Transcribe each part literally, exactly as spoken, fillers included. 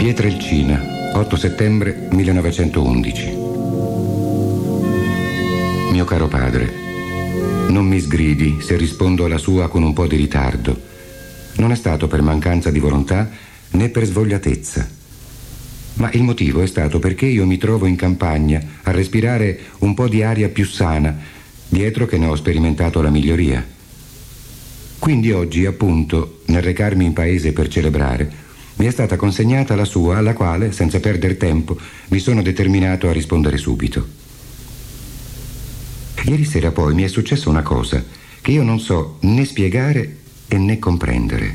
Pietrelcina, otto settembre millenovecentoundici. Mio caro padre, non mi sgridi se rispondo alla sua con un po' di ritardo. Non è stato per mancanza di volontà né per svogliatezza, ma il motivo è stato perché io mi trovo in campagna a respirare un po' di aria più sana, dietro che ne ho sperimentato la miglioria. Quindi oggi, appunto, nel recarmi in paese per celebrare, mi è stata consegnata la sua, alla quale, senza perdere tempo, mi sono determinato a rispondere subito. Ieri sera poi mi è successa una cosa che io non so né spiegare e né comprendere.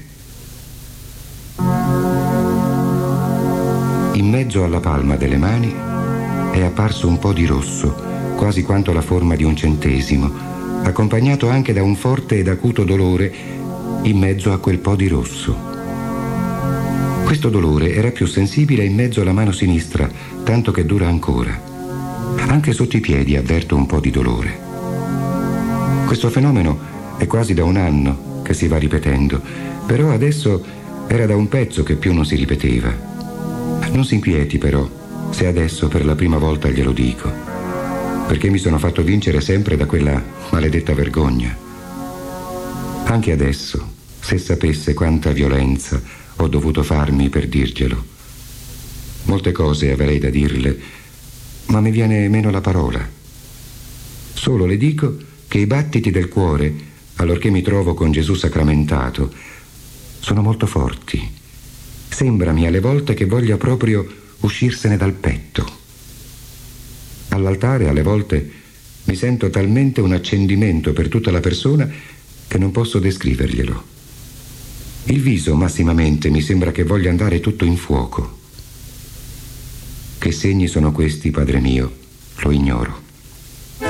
In mezzo alla palma delle mani è apparso un po' di rosso, quasi quanto la forma di un centesimo, accompagnato anche da un forte ed acuto dolore in mezzo a quel po' di rosso. Questo dolore era più sensibile in mezzo alla mano sinistra, tanto che dura ancora. Anche sotto i piedi avverto un po' di dolore. Questo fenomeno è quasi da un anno che si va ripetendo, però adesso era da un pezzo che più non si ripeteva. Non si inquieti però se adesso per la prima volta glielo dico, perché mi sono fatto vincere sempre da quella maledetta vergogna. Anche adesso, se sapesse quanta violenza ho dovuto farmi per dirglielo. Molte cose avrei da dirle, ma mi viene meno la parola. Solo le dico che i battiti del cuore, allorché mi trovo con Gesù sacramentato, sono molto forti. Sembrami alle volte che voglia proprio uscirsene dal petto. All'altare alle volte mi sento talmente un accendimento per tutta la persona che non posso descriverglielo. Il viso massimamente mi sembra che voglia andare tutto in fuoco. Che segni sono questi, Padre mio? Lo ignoro.